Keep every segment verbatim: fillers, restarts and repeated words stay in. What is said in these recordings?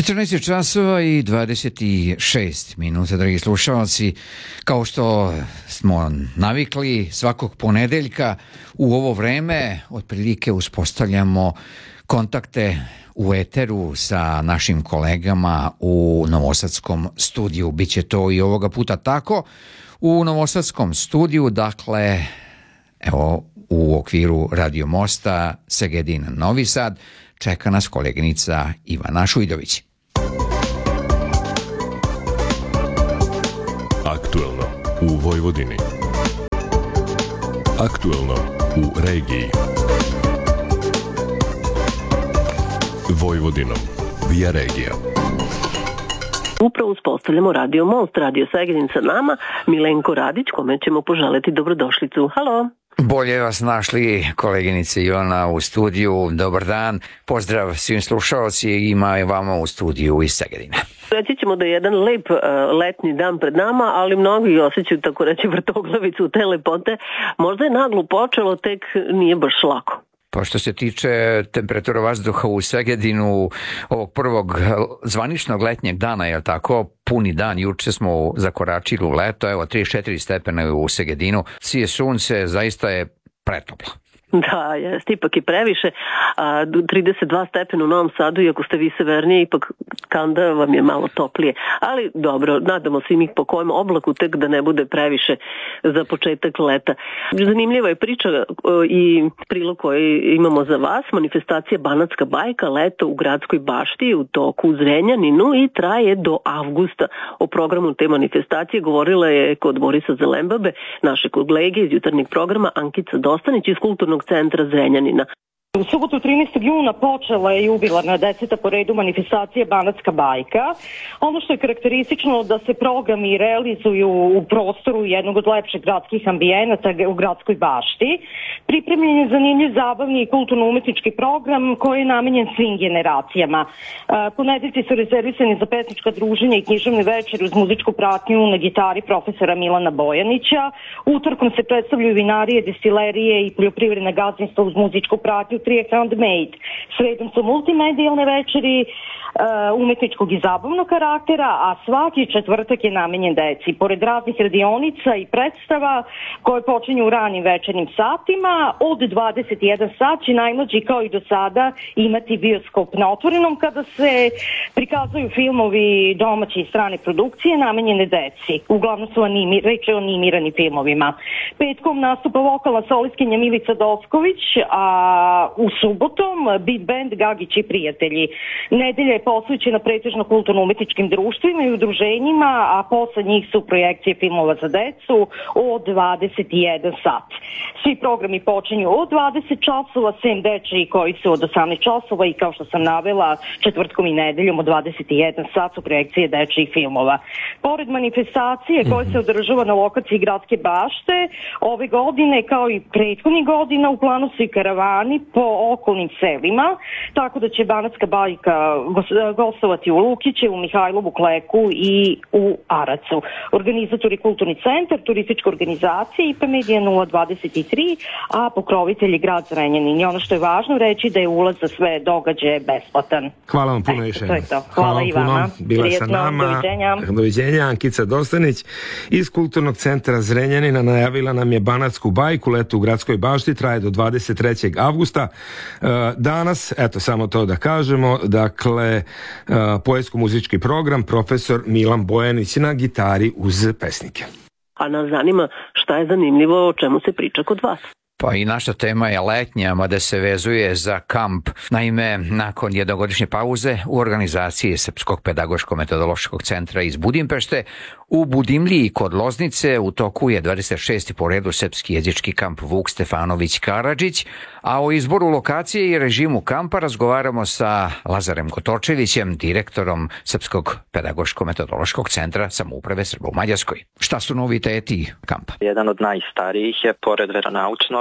četrnaest časova i dvadeset šest minuta, dragi slušalci. Kao što smo navikli, svakog ponedeljka u ovo vreme otprilike uspostavljamo kontakte u eteru sa našim kolegama u novosadskom studiju. Biće to i ovoga puta tako. U novosadskom studiju, dakle, evo, u okviru Radio Mosta Segedin Novi Sad, čeka nas koleginica Ivana Šujdović. Aktuelno u Vojvodini. Aktuelno u regiji. Vojvodinom via regija. Upravo uspostavljamo Radio Most, Radio Segedin sa nama, Milenko Radić, kome ćemo poželeti dobrodošlicu. Halo! Bolje vas našli, koleginice Ivana, u studiju. Dobar dan, pozdrav svim slušalcima i vama u studiju iz Segedina. Reći ćemo da je jedan lep uh, letnji dan pred nama, ali mnogi osjećaju, tako reći, vrtoglavicu te lepote. Možda je naglo počelo, tek nije baš lako. Pa što se tiče temperatura vazduha u Segedinu, ovog prvog zvaničnog letnjeg dana, je tako, puni dan, juče smo zakoračili u leto, evo trideset četiri stepena u Segedinu, sije sunce, zaista je pretoplo. Da, jest, ipak i previše. A, trideset dva stepena u Novom Sadu, iako ste vi severnije, ipak kanda vam je malo toplije. Ali dobro, nadamo se i mi po kojem oblaku, tek da ne bude previše za početak leta. Zanimljiva je priča i prilog koji imamo za vas. Manifestacija Banatska bajka, leto u Gradskoj bašti u toku u Zrenjaninu i traje do avgusta. O programu te manifestacije govorila je kod Borisa Zelembabe, naše kolege iz jutarnjeg programa, Ankica Dostanić iz Kulturnog centra Zrenjanina. U subotu trinaestog juna počela je jubilarna deseta po redu manifestacija Banatska bajka. Ono što je karakteristično da se programi realizuju u prostoru jednog od lepših gradskih ambijenata u Gradskoj bašti. Pripremljen je zanimljiv, zabavni i kulturno-umetnički program koji je namenjen svim generacijama. Ponedeljci su rezervisani za pesnička druženja i književne večeri uz muzičku pratnju na gitari profesora Milana Bojanića. Utorkom se predstavljaju vinarije, destilerije i poljoprivredne gazdinstva uz muzičku pratnju Trije Handmade. Sredom su multimedijalne večeri uh, umetničkog i zabavnog karaktera, a svaki četvrtak je namenjen deci. Pored raznih radionica i predstava koje počinju u ranim večernjim satima, od dvadeset jedan sat će najmlađi kao i do sada imati bioskop na otvorenom kada se prikazuju filmovi domaće i strane produkcije namenjene deci. Uglavnom su animi, reč je o animiranim filmovima. Petkom nastupa vokalna solistkinja Milica Dosković, a u subotom beat band Gagić i prijatelji. Nedelja je posvećena pretežno kulturno-umetničkim društvima i udruženjima, a posle njih su projekcije filmova za decu od dvadeset jedan sat. Svi programi počinju od dvadeset časova, sem dečiji koji su od osamnaest časova i kao što sam navela, četvrtkom i nedeljom od dvadeset jedan sat su projekcije dečijih filmova. Pored manifestacije koje se održava na lokaciji Gradske bašte, ove godine kao i prethodnih godina u planu su i karavani po okolnim selima, tako da će Banatska bajka gostovati u Lukićevu, Mihajlovu Kleku i u Aracu. Organizatori Kulturni centar, turistička organizacija I P Medija nula dvadeset tri, a pokrovitelj je grad Zrenjanin. I ono što je važno reći da je ulaz za sve događaje besplatan. Hvala vam puno još jednom. Hvala, Hvala i vama. Bila Prijetno, sa nama. Doviđenja. Doviđenja. Ankica Dostanić iz Kulturnog centra Zrenjanina najavila nam je Banatsku bajku, leto u Gradskoj bašti, traje do dvadeset trećeg avgusta. Danas, eto samo to da kažemo, dakle, poetsko-muzički program, profesor Milan Bojanić na gitari uz pesnike. A nas zanima šta je zanimljivo, o čemu se priča kod vas. Pa i naša tema je letnja, mada se vezuje za kamp. Naime, nakon jednogodišnje pauze u organizaciji Srpskog pedagoško-metodološkog centra iz Budimpešte, u Budimliji kod Loznice u toku je dvadeset šesti po redu srpski jezički kamp Vuk Stefanović Karadžić, a o izboru lokacije i režimu kampa razgovaramo sa Lazarem Gotočevićem, direktorom Srpskog pedagoško-metodološkog centra Samouprave Srba u Mađarskoj. Šta su noviteti kampa? Jedan od najstarijih je, pored veronaučnog,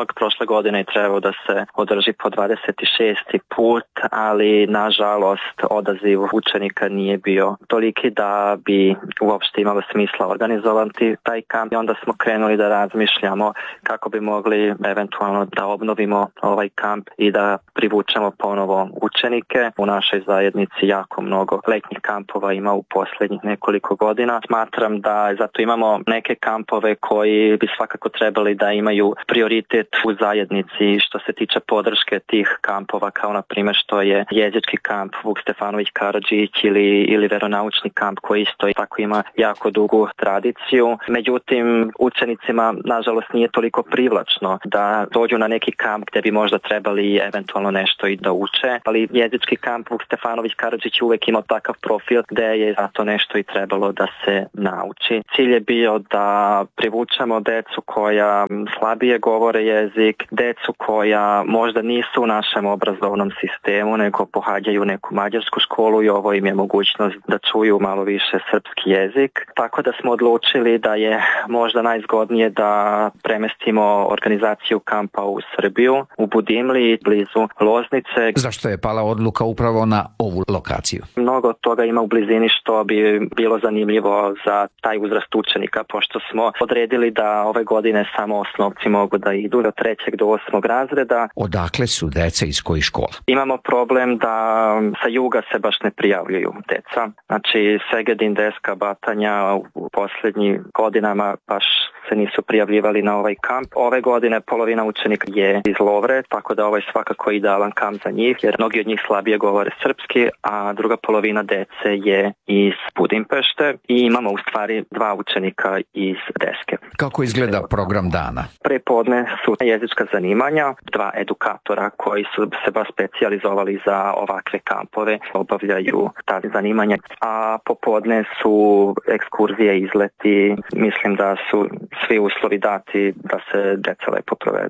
ipak prošle godine je trebao da se održi po dvadeset šesti put, ali nažalost odaziv učenika nije bio toliki da bi uopšte imalo smisla organizovati taj kamp. I onda smo krenuli da razmišljamo kako bi mogli eventualno da obnovimo ovaj kamp i da privučemo ponovo učenike. U našoj zajednici jako mnogo letnjih kampova ima u posljednjih nekoliko godina. Smatram da zato imamo neke kampove koji bi svakako trebali da imaju prioritet u zajednici što se tiče podrške tih kampova, kao na primjer što je jezički kamp Vuk Stefanović Karadžić ili, ili veronaučni kamp koji isto tako ima jako dugu tradiciju. Međutim, učenicima nažalost nije toliko privlačno da dođu na neki kamp gdje bi možda trebali eventualno nešto i da uče, ali jezički kamp Vuk Stefanović Karadžić uvek imao takav profil gdje je zato nešto i trebalo da se nauči. Cilj je bio da privučemo decu koja slabije govore jezik, decu koja možda nisu u našem obrazovnom sistemu, nego pohađaju neku mađarsku školu i ovo im je mogućnost da čuju malo više srpski jezik. Tako da smo odlučili da je možda najzgodnije da premestimo organizaciju kampa u Srbiju, u Budimli, blizu Loznice. Zašto je pala odluka upravo na ovu lokaciju? Mnogo toga ima u blizini što bi bilo zanimljivo za taj uzrast učenika, pošto smo odredili da ove godine samo osnovci mogu da idu od trećeg do osmog razreda. Odakle su deca iz kojih škola? Imamo problem da sa juga se baš ne prijavljuju deca. Znači Segedin, Deska, Batanja u posljednjih godinama baš se nisu prijavljivali na ovaj kamp. Ove godine polovina učenika je iz Lovre, tako da ovo je svakako idealan kamp za njih, jer mnogi od njih slabije govore srpski, a druga polovina dece je iz Budimpešte i imamo u stvari dva učenika iz Deske. Kako izgleda program dana? Prepodne su jezička zanimanja, dva edukatora koji su se baš specijalizovali za ovakve kampove, obavljaju ta zanimanja, a popodne su ekskurzije, izleti. Mislim da su svi uslovi dati da se deca lepo provedu.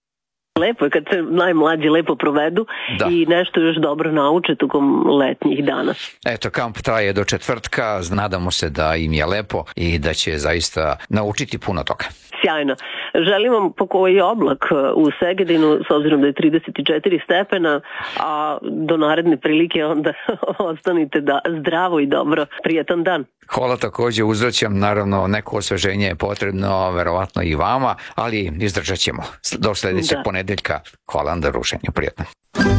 Lepo je kad se najmlađi lepo provedu da. I nešto još dobro nauče tokom letnjih dana. Eto, kamp traje do četvrtka, nadamo se da im je lepo i da će zaista naučiti puno toga. Sjajno. Želim vam pokoji oblak u Segedinu, s obzirom da je trideset četiri stepena, a do naredne prilike onda ostanite da zdravo i dobro. Prijetan dan. Hvala, također uzvraćam, naravno neko osveženje je potrebno, verovatno i vama, ali izdržat ćemo do sljedećeg ponedeljka. Hvala vam, da rušenju, prijetno.